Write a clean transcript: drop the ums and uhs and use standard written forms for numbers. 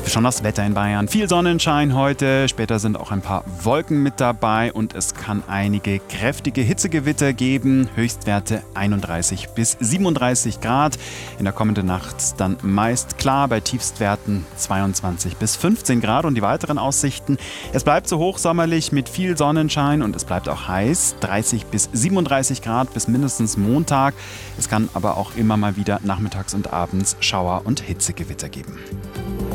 Schon das Wetter in Bayern. Viel Sonnenschein heute, später sind auch ein paar Wolken mit dabei und es kann einige kräftige Hitzegewitter geben. Höchstwerte 31 bis 37 Grad. In der kommenden Nacht dann meist klar bei Tiefstwerten 22 bis 15 Grad. Und die weiteren Aussichten: Es bleibt so hochsommerlich mit viel Sonnenschein und es bleibt auch heiß. 30 bis 37 Grad bis mindestens Montag. Es kann aber auch immer mal wieder nachmittags und abends Schauer und Hitzegewitter geben.